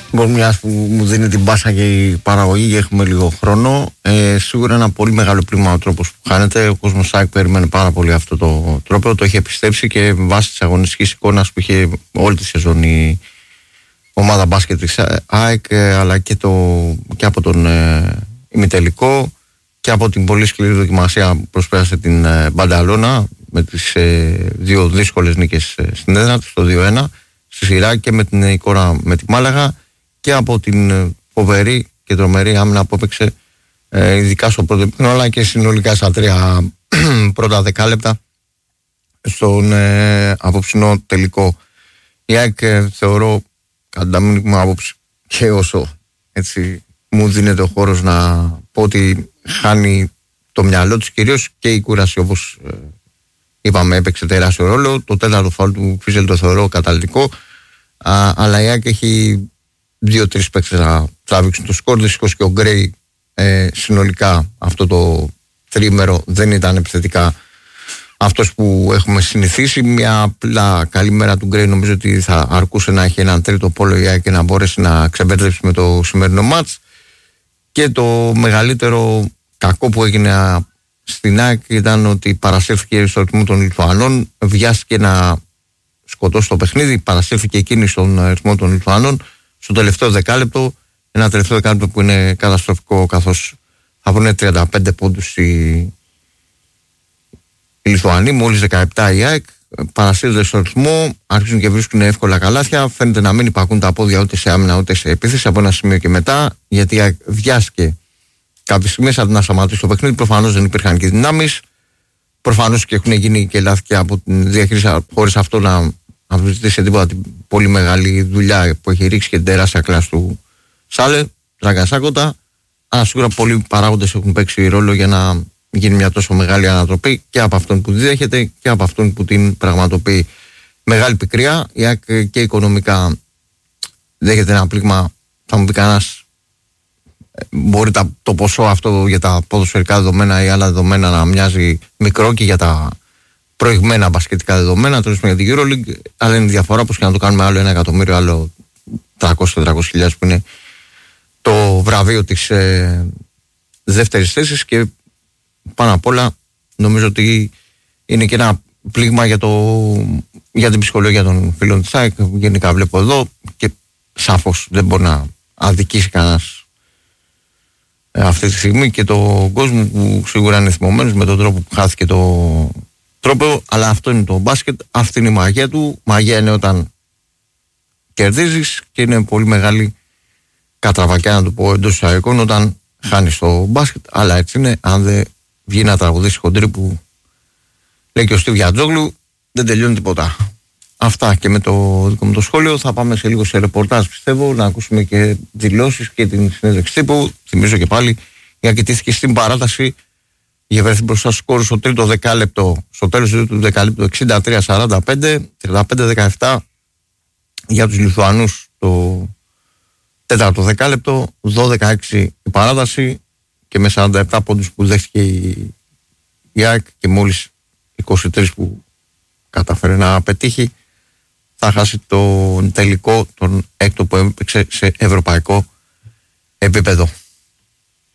Λοιπόν, μιας που μου δίνει την πάσα και η παραγωγή και έχουμε λίγο χρόνο, σίγουρα ένα πολύ μεγάλο πλήγμα ο τρόπος που χάνεται. Ο κόσμος ΑΕΚ περιμένει πάρα πολύ αυτό το τρόπο. Το είχε πιστέψει και βάσει της αγωνιστικής εικόνας που είχε όλη τη σεζόν η ομάδα μπάσκετ της ΑΕΚ, αλλά και από τον ημιτελικό και από την πολύ σκληρή δοκιμασία που προσπέρασε την Μπανταλώνα με τις δύο δύσκολες νίκες στην έδρα της, το 2-1 στη σειρά, και με την εικόνα με τη Μάλαγα, και από την φοβερή και τρομερή άμυνα που έπαιξε ειδικά στο πρώτο επίπεδο, αλλά και συνολικά στα τρία πρώτα δεκάλεπτα στον απόψινό τελικό. Η ΑΕΚ, θεωρώ, κατά την μου άποψη, και όσο έτσι μου δίνεται ο χώρος να πω, ότι χάνει το μυαλό της, κυρίως και η κούραση, όπως είπαμε, έπαιξε τεράστιο ρόλο. Το τέταρτο φάουλ του Φίζελ το θεωρώ καταλυτικό, αλλά η ΑΕΚ έχει 2-3 παίκτες να τραβήξουν το σκορ. Δυστυχώς και ο Γκρέι συνολικά αυτό το τρίμερο δεν ήταν επιθετικά αυτός που έχουμε συνηθίσει. Μια απλά καλή μέρα του Γκρέι νομίζω ότι θα αρκούσε να έχει έναν τρίτο πόλο η ΑΕΚ και να μπορέσει να ξεμπερδέψει με το σημερινό μάτς. Και το μεγαλύτερο κακό που έγινε στην ΑΕΚ ήταν ότι παρασύρθηκε στο ρυθμό των Λιθουανών, βιάστηκε να σκοτώσει το παιχνίδι, παρασύρθηκε εκείνη στον ρυθμό των Λιθουανών στο τελευταίο δεκάλεπτο. Ένα τελευταίο δεκάλεπτο που είναι καταστροφικό, καθώς θα βρουν 35 πόντους οι Λιθουανοί, μόλις 17 η ΑΕΚ. Παρασύρονται στο ρυθμό, αρχίζουν και βρίσκουν εύκολα καλάθια. Φαίνεται να μην υπακούν τα πόδια ούτε σε άμυνα ούτε σε επίθεση από ένα σημείο και μετά, γιατί η ΑΕΚ βιάστηκε κάποιες στιγμές αντί να σταματήσει το παιχνίδι. Προφανώς δεν υπήρχαν και δυνάμεις. Προφανώς και έχουν γίνει και λάθη και από την διαχείριση, χωρίς αυτό να αμφισβητήσει τίποτα την πολύ μεγάλη δουλειά που έχει ρίξει και την τεράστια κλάση του Σάλε, Τραγκασάκοτα. Αλλά σίγουρα πολλοί παράγοντες έχουν παίξει ρόλο για να γίνει μια τόσο μεγάλη ανατροπή, και από αυτόν που τη δέχεται και από αυτόν που την πραγματοποιεί. Μεγάλη πικρία. Η ΑΕΚ και οικονομικά δέχεται ένα πλήγμα. Θα μου πει κανένας, μπορεί το ποσό αυτό για τα ποδοσφαιρικά δεδομένα ή άλλα δεδομένα να μοιάζει μικρό και για τα προηγμένα μπασκετικά δεδομένα, τέλος για την EuroLeague, αλλά είναι διαφορά, όπως και να το κάνουμε άλλο 1 εκατομμύριο, άλλο 300-400 που είναι το βραβείο της δεύτερης θέσης. Και πάνω απ' όλα νομίζω ότι είναι και ένα πλήγμα για την ψυχολογία των φίλων της ΑΕΚ. Γενικά βλέπω εδώ, και σαφώς δεν μπορεί να αδικήσει κανένας αυτή τη στιγμή και τον κόσμο που σίγουρα είναι θυμωμένος με τον τρόπο που χάθηκε το τρόπο, αλλά αυτό είναι το μπάσκετ, αυτή είναι η μαγεία του. Μαγεία είναι όταν κερδίζεις, και είναι πολύ μεγάλη κατραβακιά, να το πω εντός εισαγωγικών, όταν χάνεις το μπάσκετ. Αλλά έτσι είναι, αν δεν βγει να τραγουδήσει χοντρή που λέει και ο Στίβ Γιατζόγλου, δεν τελειώνει τίποτα. Αυτά και με το δικό μου το σχόλιο. Θα πάμε σε λίγο σε ρεπορτάζ, πιστεύω, να ακούσουμε και δηλώσεις και την συνέντευξη τύπου. Θυμίζω και πάλι, η ακητήθηκε στην παράταση, είχε βρεθεί μπροστά στους σκόρους στο τρίτο δεκάλεπτο, στο τέλος του δεκαλέπτου 63-45, 35-17 για τους Λιθουανούς το τέταρτο δεκάλεπτο, 12-6 η παράταση, και με 47 πόντους που δέχτηκε η ΑΕΚ και μόλις 23 που καταφέρει να πετύχει, θα χάσει τον τελικό, τον έκτο που έπαιξε σε ευρωπαϊκό επίπεδο.